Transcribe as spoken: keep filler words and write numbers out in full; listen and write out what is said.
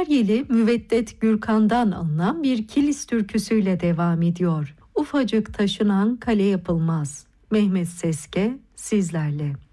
Feryeli Müveddet Gürkan'dan alınan bir Kilis türküsüyle devam ediyor. Ufacık taşınan kale yapılmaz. Mehmet Seske sizlerle.